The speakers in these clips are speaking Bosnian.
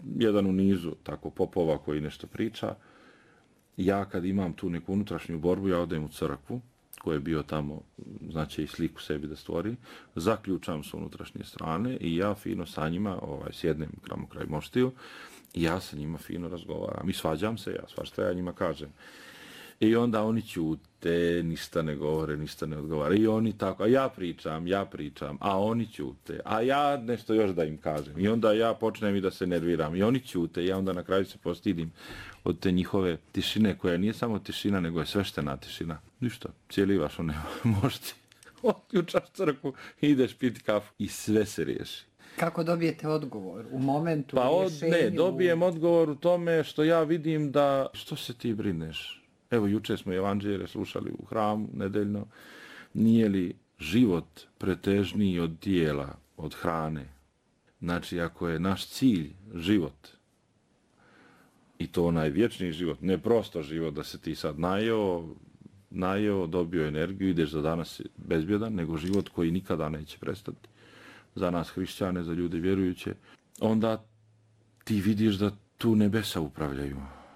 jedan u nizu tako popova koji nešto priča. Ja kad imam tu neku unutrašnju borbu, ja odem u crkvu, koji je bio tamo, znači i sliku sebi da stvori, zaključam s unutrašnje strane i ja fino sa njima sjednem kraj moštiju i ja sa njima fino razgovaram. I svađam se, ja svašta ja njima kažem. I onda oni ćute, ništa ne govore, ništa ne odgovara. I oni tako, a ja pričam, a oni ćute, a ja nešto još da im kažem. I onda ja počnem i da se nerviram. I oni ćute, i ja onda na kraju se postidim od te njihove tišine, koja nije samo tišina, nego je sveštena tišina. Ništa, cijelivaš one mošti, otključaš crkvu, ideš piti kafu i sve se riješi. Kako dobijete odgovor? U momentu rješenju? Ne, dobijem odgovor u tome što ja vidim da, što se ti brineš? Evo, juče smo evanđelje slušali u hramu nedeljno. Nije li život pretežniji od tijela, od hrane? Znači, ako je naš cilj život, i to onaj vječni život, ne prosto život da se ti sad najeo, dobio energiju, ideš za danas bezbjedan, nego život koji nikada neće prestati. Za nas hrišćane, za ljude vjerujuće, onda ti vidiš da tu nebesa upravljaju.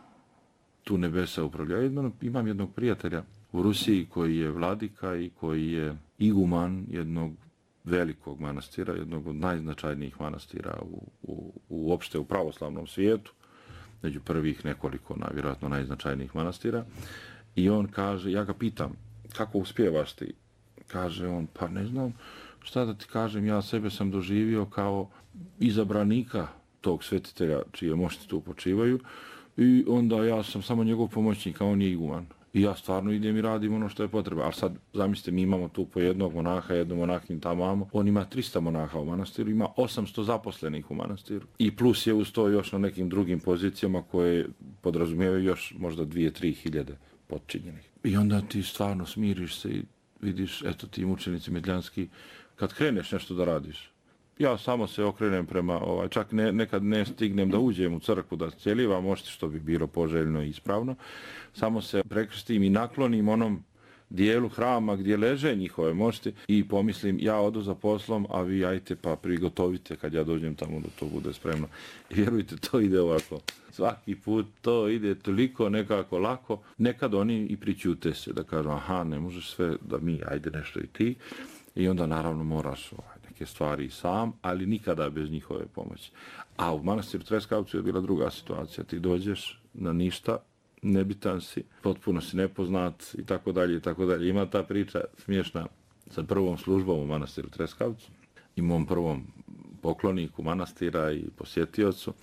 Imam jednog prijatelja u Rusiji koji je vladika i koji je iguman jednog velikog manastira, jednog od najznačajnijih manastira uopšte u pravoslavnom svijetu, među prvih nekoliko, vjerojatno najznačajnijih manastira. I on kaže, ja ga pitam, kako uspijevaš ti? Kaže on, pa ne znam šta da ti kažem, ja sebe sam doživio kao izabranika tog svetitelja čije mošti tu počivaju, i onda ja sam samo njegov pomoćnik, a on je iguman. I ja stvarno idem i radim ono što je potreba. Ali sad, zamislite, mi imamo tu po jednog monaha, jednu monahinju tamo. On ima 300 monaha u manastiru, ima 800 zaposlenih u manastiru. I plus je uz to još na nekim drugim pozicijama koje podrazumijevaju još možda 2-3 hiljade potčinjenih. I onda ti stvarno smiriš se i vidiš, eto ti mučenici medljanski, kad kreneš nešto da radiš. Ja samo se okrenem prema, čak nekad ne stignem da uđem u crkvu, da cjelivam mošti, što bi bilo poželjno i ispravno. Samo se prekrstim i naklonim onom dijelu hrama gdje leže njihove mošti i pomislim, ja odu za poslom, a vi ajte pa prigotovite kad ja dođem tamo da to bude spremno. I vjerujte, to ide ovako. Svaki put to ide toliko nekako lako. Nekad oni i pričute se da kažu, aha, ne možeš sve da mi, ajde nešto i ti. I onda naravno moraš neke stvari sam, ali nikada bez njihove pomoći. A u manastiru Treskavcu je bila druga situacija. Ti dođeš na ništa, nebitan si, potpuno si nepoznat i tako dalje i tako dalje. Ima ta priča smiješna sa prvom službom u manastiru Treskavcu i mom prvom pokloniku manastira i posjetiocu.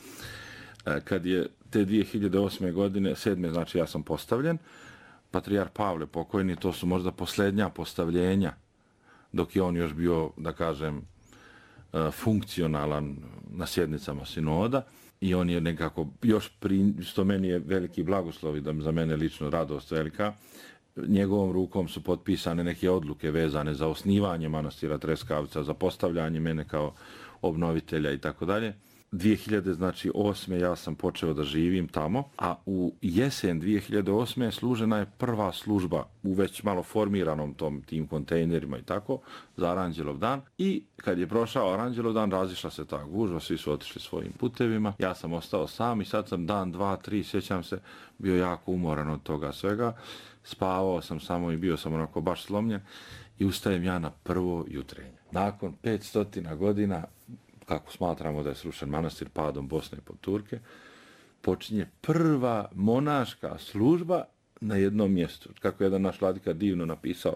Kad je te 2008. godine, 7. znači ja sam postavljen, patrijar Pavle pokojni, to su možda posljednja postavljenja dok je on još bio, da kažem, funkcionalan na sjednicama sinoda i on je nekako još što meni je veliki blagoslov i da za mene lično radost velika, njegovom rukom su potpisane neke odluke vezane za osnivanje manastira Treskavca, za postavljanje mene kao obnovitelja i tako dalje. 2008. ja sam počeo da živim tamo, a u jesen 2008. služena je prva služba u već malo formiranom tim kontejnerima i tako, za Aranđelov dan. I kad je prošao Aranđelov dan, razišla se ta gužva, svi su otišli svojim putevima. Ja sam ostao sam i sad sam dan, 2, 3, sjećam se, bio jako umoran od toga svega. Spavao sam samo i bio sam onako baš slomljen i ustajem ja na prvo jutrenje. Nakon 500 godina, kako smatramo da je srušen manastir padom Bosne pod Turke, počinje prva monaška služba na jednom mjestu. Kako je jedan naš vladika divno napisao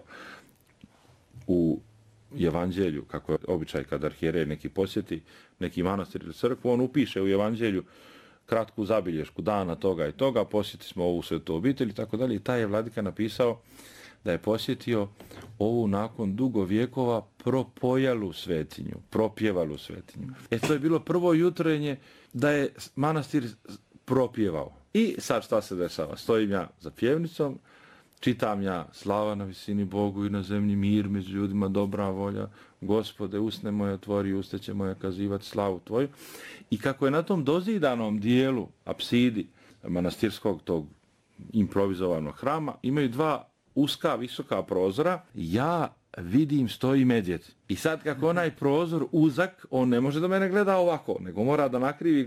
u evanđelju, kako je običaj kad arhijerej neki posjeti neki manastir ili crkvu, on upiše u evanđelju kratku zabilješku dana toga i toga, posjeti smo ovu svetu obitelj i tako dalje. I taj je vladika napisao da je posjetio ovu nakon dugo vjekova propojalu svetinju, propjevalu svetinju. To je bilo prvo jutrenje da je manastir propjevao. I sad šta se dešava? Stojim ja za pjevnicom, čitam ja slava na visini Bogu i na zemlji mir među ljudima, dobra volja. Gospode, usne moje otvori, uste će moje kazivati slavu tvoju. I kako je na tom dozidanom dijelu, apsidi manastirskog tog improvizovanog hrama, imaju dva uska, visoka prozora, ja vidim stoji medvjed. I sad kako onaj prozor uzak, on ne može da mene gleda ovako, nego mora da nakrivi